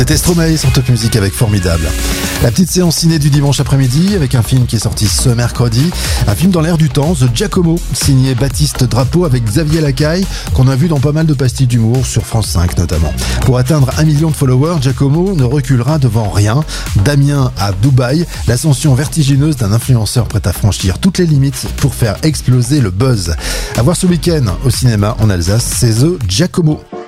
C'était Stromae sur Top Music avec Formidable. La petite séance ciné du dimanche après-midi avec un film qui est sorti ce mercredi. Un film dans l'air du temps, The Giacomo, signé Baptiste Drapeau avec Xavier Lacaille, qu'on a vu dans pas mal de pastilles d'humour sur France 5 notamment. Pour atteindre 1 million de followers, Giacomo ne reculera devant rien. Damien à Dubaï, l'ascension vertigineuse d'un influenceur prêt à franchir toutes les limites pour faire exploser le buzz. À voir ce week-end au cinéma en Alsace, c'est The Giacomo.